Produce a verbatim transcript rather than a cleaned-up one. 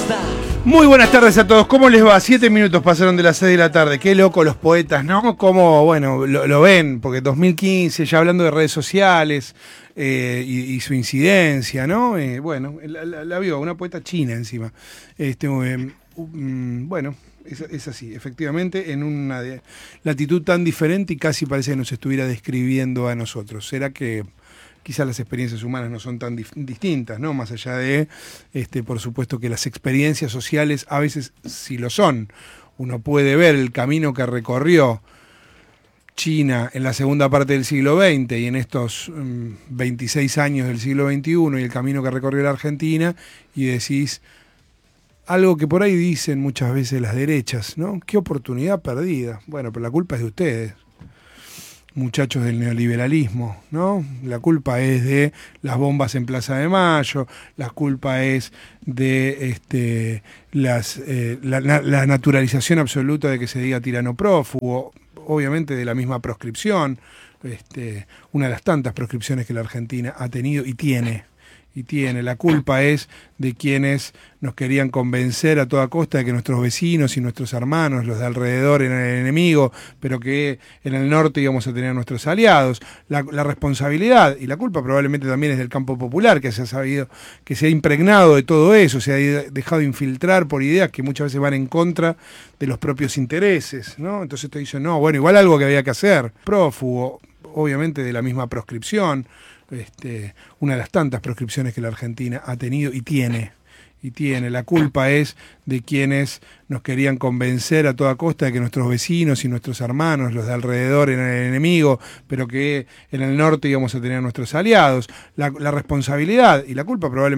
Star. Muy buenas tardes a todos, ¿cómo les va? Siete minutos pasaron de las seis de la tarde, qué loco los poetas, ¿no? Cómo, bueno, lo, lo ven, porque dos mil quince, ya hablando de redes sociales eh, y, y su incidencia, ¿no? Eh, bueno, la, la, la vio, una poeta china encima. Este, eh, um, bueno, es, es así, efectivamente, en una de, latitud tan diferente y casi parece que nos estuviera describiendo a nosotros. ¿Será que quizás las experiencias humanas no son tan dif distintas, ¿no? Más allá de, este, por supuesto que las experiencias sociales a veces sí lo son. Uno puede ver el camino que recorrió China en la segunda parte del siglo veinte y en estos um, veintiséis años del siglo veintiuno y el camino que recorrió la Argentina y decís algo que por ahí dicen muchas veces las derechas, ¿no? Qué oportunidad perdida. Bueno, pero la culpa es de ustedes, muchachos del neoliberalismo, ¿no? La culpa es de las bombas en Plaza de Mayo, la culpa es de este, las, eh, la, la naturalización absoluta de que se diga tirano prófugo, obviamente de la misma proscripción, este, una de las tantas proscripciones que la Argentina ha tenido y tiene. Y tiene. La culpa es de quienes nos querían convencer a toda costa de que nuestros vecinos y nuestros hermanos, los de alrededor, eran el enemigo, pero que en el norte íbamos a tener a nuestros aliados. La, la responsabilidad y la culpa probablemente también es del campo popular, que se ha sabido, que se ha impregnado de todo eso, se ha dejado infiltrar por ideas que muchas veces van en contra de los propios intereses, ¿no? Entonces te dicen, no, bueno, igual algo que había que hacer. Prófugo, obviamente de la misma proscripción. Este, una de las tantas proscripciones que la Argentina ha tenido y tiene. Y tiene. La culpa es de quienes nos querían convencer a toda costa de que nuestros vecinos y nuestros hermanos, los de alrededor, eran el enemigo, pero que en el norte íbamos a tener a nuestros aliados. La, la responsabilidad y la culpa probablemente